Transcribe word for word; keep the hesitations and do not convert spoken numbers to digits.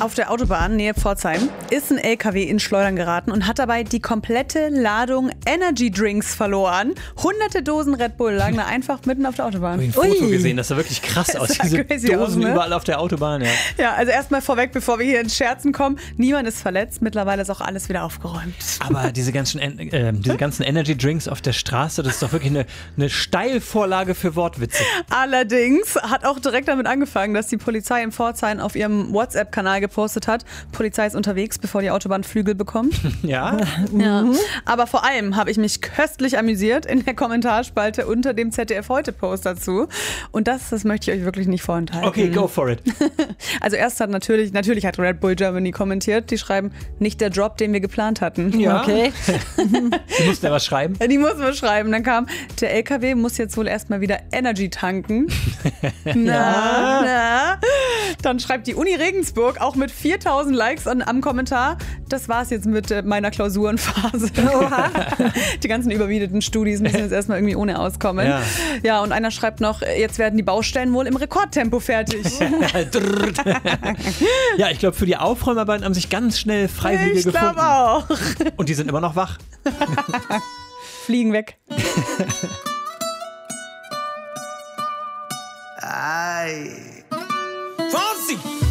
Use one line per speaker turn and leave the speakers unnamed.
Auf der Autobahn nähe Pforzheim ist ein L K W in Schleudern geraten und hat dabei die komplette Ladung Energy Drinks verloren. Hunderte Dosen Red Bull lagen da einfach mitten auf der Autobahn.
Ich habe ein Foto gesehen, das sah wirklich krass aus. Diese Dosen
aus, ne?
Überall auf der Autobahn. Ja,
ja, also erstmal vorweg, bevor wir hier ins Scherzen kommen, niemand ist verletzt. Mittlerweile ist auch alles wieder aufgeräumt.
Aber diese ganzen, äh, diese ganzen Energy Drinks auf der Straße, das ist doch wirklich eine, eine Steilvorlage für Wortwitze.
Allerdings hat auch direkt damit angefangen, dass die Polizei in Pforzheim auf ihrem WhatsApp-Kanal gepostet hat, Polizei ist unterwegs, bevor die Autobahn Flügel bekommt.
Ja?
Ja. Aber vor allem habe ich mich köstlich amüsiert in der Kommentarspalte unter dem Z D F-Heute-Post dazu. Und das, das möchte ich euch wirklich nicht vorenthalten.
Okay, go for it.
Also erst hat natürlich, natürlich hat Red Bull Germany kommentiert, die schreiben, nicht der Job, den wir geplant hatten.
Ja.
Okay.
Die mussten ja was schreiben.
Die mussten wir schreiben. Dann kam, der L K W muss jetzt wohl erstmal wieder Energy tanken. Na, na. Dann schreibt die Uni Regensburg auch mit viertausend Likes an, am Kommentar, das war's jetzt mit äh, meiner Klausurenphase. Oha. Die ganzen überwiedeten Studis müssen jetzt erstmal irgendwie ohne auskommen. Ja. ja, und einer schreibt noch, jetzt werden die Baustellen wohl im Rekordtempo fertig.
Ja, ich glaube, für die Aufräumarbeiten haben sich ganz schnell Freiwillige
ich
gefunden.
Ich glaube auch.
Und die sind immer noch wach.
Fliegen weg.
Ay. Fonsi!